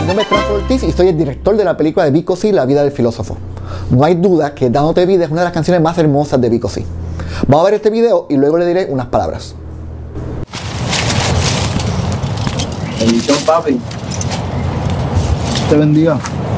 nombre es Transfer Ortiz y soy el director de la película de Vico C, La vida del filósofo. No hay duda que Dándote Vida es una de las canciones más hermosas de Vico C. Vamos a ver este video y luego le diré unas palabras. Bendición, papi. Te bendiga.